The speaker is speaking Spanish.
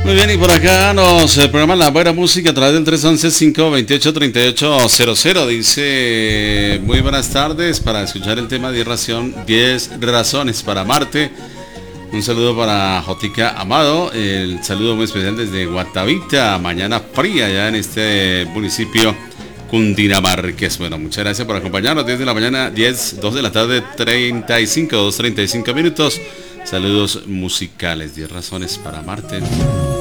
Muy bien, y por acá nos programan la buena música a través del 311-528-3800. Dice, muy buenas tardes, para escuchar el tema 10 razones para amarte. Un saludo para Jotica Amado, el saludo muy especial desde Guatavita, mañana fría ya en este municipio cundinamarqués. Bueno, muchas gracias por acompañarnos desde la mañana, 2 de la tarde, 2:35 minutos. Saludos musicales, 10 razones para amarte.